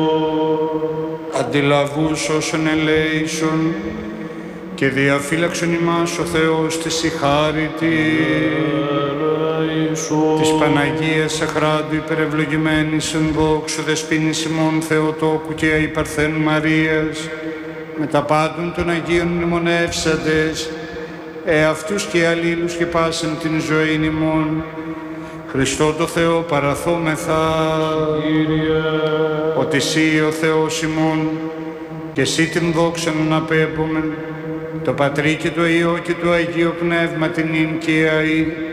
Αντιλαβούς όσων ελέησον και διαφύλαξον ημάς ο Θεός της η χάρητη της Παναγίας Αχράντου υπερευλογημένης εν δόξου δεσποίνης ημών Θεοτόκου και αϊπαρθέν Μαρίας, με τα πάντων των Αγίων μνημονεύσαντες, εαυτούς και αλλήλους και πάσαν την ζωήν ημών, Χριστό το Θεό παραθόμεθα, Κύριε, ότι Συ ο Θεός ημών, και Συ την δόξαν να απέμπομεν, το Πατρί και το Υιό και το Αγίο Πνεύμα την ίν και αΐ,